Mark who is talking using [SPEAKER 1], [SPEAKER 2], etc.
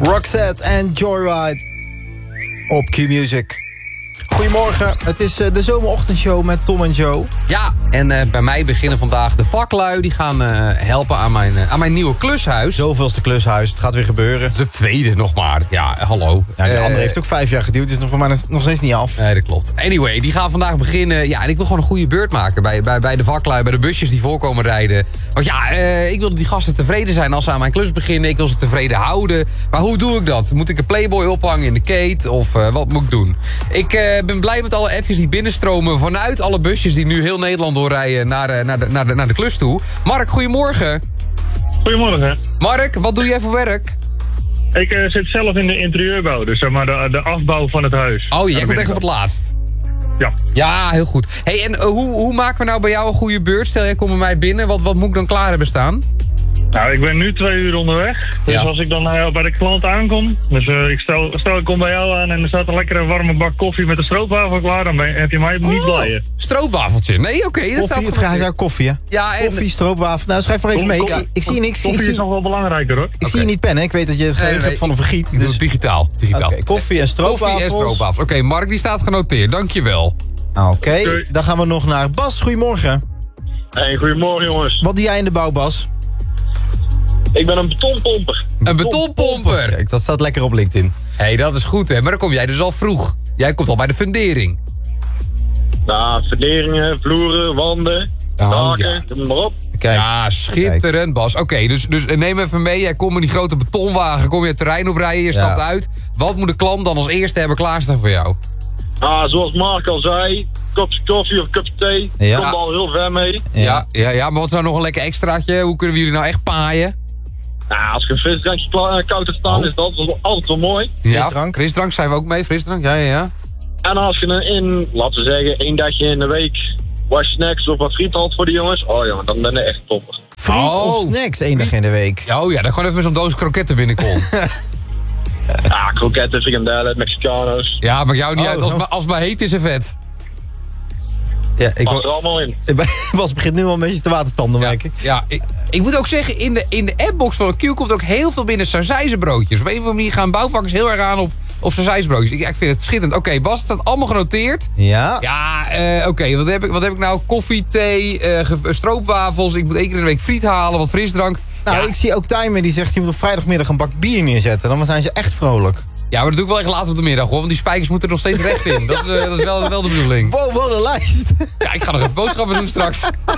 [SPEAKER 1] Roxette en Joyride op Q-Music. Goedemorgen, het is de zomerochtendshow met Tom en Joe.
[SPEAKER 2] Ja, en bij mij beginnen vandaag de vaklui. Die gaan helpen aan mijn nieuwe klushuis.
[SPEAKER 1] Zoveelste klushuis, het gaat weer gebeuren.
[SPEAKER 2] De tweede nog maar. Ja, hallo.
[SPEAKER 1] Ja, de andere heeft ook 5 jaar geduwd, dus voor mij nog steeds niet af.
[SPEAKER 2] Nee, dat klopt. Anyway, die gaan vandaag beginnen. Ja, en ik wil gewoon een goede beurt maken bij de vaklui, bij de busjes die voorkomen rijden. Want ja, ik wil dat die gasten tevreden zijn als ze aan mijn klus beginnen. Ik wil ze tevreden houden. Maar hoe doe ik dat? Moet ik een Playboy ophangen in de kate? Of wat moet ik doen? Ik ben blij met alle appjes die binnenstromen vanuit alle busjes die nu heel Nederland doorrijden naar de klus toe. Mark, goedemorgen.
[SPEAKER 3] Goedemorgen.
[SPEAKER 2] Mark, wat doe jij voor werk?
[SPEAKER 3] Ik zit zelf in de interieurbouw, dus zeg maar de afbouw van het huis.
[SPEAKER 2] Oh, jij komt echt op het laatst.
[SPEAKER 3] Ja.
[SPEAKER 2] Ja, heel goed. Hey, en hoe maken we nou bij jou een goede beurt? Stel, jij komt bij mij binnen. Wat moet ik dan klaar hebben staan?
[SPEAKER 3] Nou, ik ben nu 2 uur onderweg. Dus als ik dan bij de klant aankom, dus ik kom bij jou aan en er staat een lekkere warme bak koffie met een stroopwafel klaar, dan heb je mij niet blij.
[SPEAKER 2] Stroopwafeltje. Nee, oké.
[SPEAKER 1] Koffie, of graag jouw koffie, hè?
[SPEAKER 2] Ja, en...
[SPEAKER 1] Koffie, stroopwafel. Nou, schrijf maar even mee. Ik zie niks.
[SPEAKER 3] Koffie is nog wel belangrijker, hoor.
[SPEAKER 1] Ik zie je niet pennen. Ik weet dat je het geheugen hebt van een vergiet.
[SPEAKER 2] Dus... Digitaal.
[SPEAKER 1] Oké, koffie en stroopwafels.
[SPEAKER 2] Oké, Mark, die staat genoteerd. Dankjewel.
[SPEAKER 1] Oké, dan gaan we nog naar Bas. Goedemorgen.
[SPEAKER 4] Hey, goedemorgen jongens.
[SPEAKER 1] Wat doe jij in de bouw, Bas?
[SPEAKER 4] Ik ben een betonpomper.
[SPEAKER 2] Een betonpomper.
[SPEAKER 1] Kijk, dat staat lekker op LinkedIn.
[SPEAKER 2] Hé, dat is goed, hè. Maar dan kom jij dus al vroeg. Jij komt al bij de fundering.
[SPEAKER 4] Nou, funderingen, vloeren, wanden, daken, noem maar op.
[SPEAKER 1] Kijk.
[SPEAKER 2] Ja, schitterend, Bas. Oké, dus neem even mee. Jij komt in die grote betonwagen, kom je het terrein oprijden, je stapt uit. Wat moet de klant dan als eerste hebben klaarstaan voor jou?
[SPEAKER 4] Zoals Mark al zei, kopje koffie of kopje thee.
[SPEAKER 1] Ja.
[SPEAKER 4] Komt al heel ver mee.
[SPEAKER 2] Ja, maar wat is nou nog een lekker extraatje? Hoe kunnen we jullie nou echt paaien?
[SPEAKER 4] Als je een frisdrankje koud hebt staan, is dat altijd wel mooi.
[SPEAKER 1] Frisdrank.
[SPEAKER 2] Ja, frisdrank zijn we ook mee, frisdrank, ja.
[SPEAKER 4] En als je laten we zeggen, 1 dagje in de week wat snacks of wat friet had voor de jongens. Oh jongen, dan ben je echt topper.
[SPEAKER 1] Friet of snacks 1 dag in de week?
[SPEAKER 2] Oh ja, dan gewoon even met zo'n doos kroketten binnenkomen.
[SPEAKER 4] Kroketten, frikandellen, Mexicano's.
[SPEAKER 2] Ja, maakt jou niet uit. Als het maar heet is en vet.
[SPEAKER 1] Ja,
[SPEAKER 4] Past er allemaal in.
[SPEAKER 1] Bas begint nu al een beetje te watertanden, merk ik.
[SPEAKER 2] Ja, ik moet ook zeggen, in de appbox van Q komt ook heel veel binnen sausijzenbroodjes. Op een of andere manier gaan bouwvakkers heel erg aan op sausijzenbroodjes. Ik vind het schitterend. Oké, Bas, het staat allemaal genoteerd.
[SPEAKER 1] Ja.
[SPEAKER 2] Ja, oké, wat heb ik nou? Koffie, thee, stroopwafels. Ik moet 1 keer in de week friet halen, wat frisdrank.
[SPEAKER 1] Nou, ik zie ook Timer die zegt, je moet op vrijdagmiddag een bak bier neerzetten. Dan zijn ze echt vrolijk.
[SPEAKER 2] Ja, maar dat doe ik wel echt later op de middag, hoor. Want die spijkers moeten er nog steeds recht in. Dat is wel de bedoeling.
[SPEAKER 1] Wow, wat een lijst.
[SPEAKER 2] Ja, ik ga nog even boodschappen doen straks.